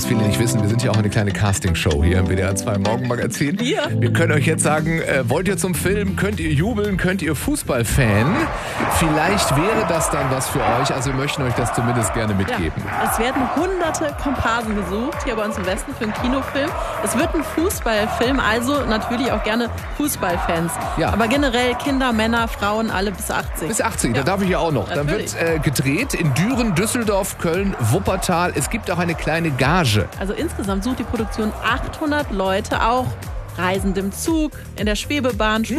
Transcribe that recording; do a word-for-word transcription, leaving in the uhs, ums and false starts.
viele nicht wissen, wir sind ja auch eine kleine Castingshow hier im W D R zwei Morgenmagazin. Wir? Wir können euch jetzt sagen, äh, wollt ihr zum Film, könnt ihr jubeln, könnt ihr Fußballfan? Vielleicht wäre das dann was für euch, also wir möchten euch das zumindest gerne mitgeben. Ja, es werden hunderte Komparsen gesucht hier bei uns im Westen für einen Kinofilm. Es wird ein Fußballfilm, also natürlich auch gerne Fußballfans. Ja. Aber generell Kinder, Männer, Frauen, alle bis achtzig. Bis achtzig, Ja. da darf ich ja auch noch. Dann Natürlich. wird äh, gedreht in Düren, Düsseldorf, Köln, Wuppertal. Es gibt auch eine kleine Gage. Also insgesamt sucht die Produktion achthundert Leute, auch Reisende im Zug, in der Schwebebahn,